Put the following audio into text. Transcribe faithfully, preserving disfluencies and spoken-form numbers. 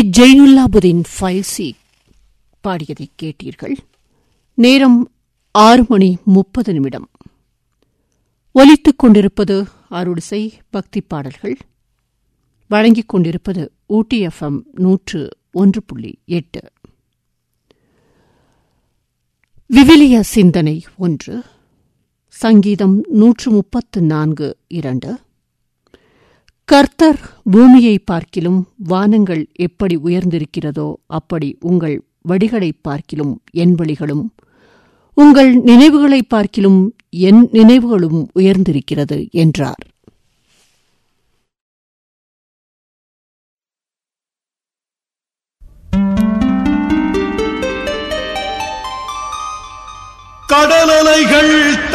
ஜெயினுல்லாபுதீன் ஃபைசி பாடியதை கேட்டீர்கள். நேரம் ஆறு மணி முப்பது நிமிடம். ஒலித்துக் கொண்டிருப்பது அருளிசை பக்தி பாடல்கள். வழங்கிக் கொண்டிருப்பது ஊட்டி எஃப்எம் நூற்று ஒன்று புள்ளி எட்டு. விவிலிய சிந்தனை ஒன்று. சங்கீதம் நூற்று முப்பத்து நான்கு இரண்டு. கர்த்தர் பூமியை பார்க்கிலும் வானங்கள் எப்படி உயர்ந்திருக்கிறதோ அப்படி உங்கள் வழிகளைப் பார்க்கிலும் என் வழிகளும், உங்கள் நினைவுகளைப் பார்க்கிலும் என் நினைவுகளும் உயர்ந்திருக்கிறது என்றார். கடலலைகள்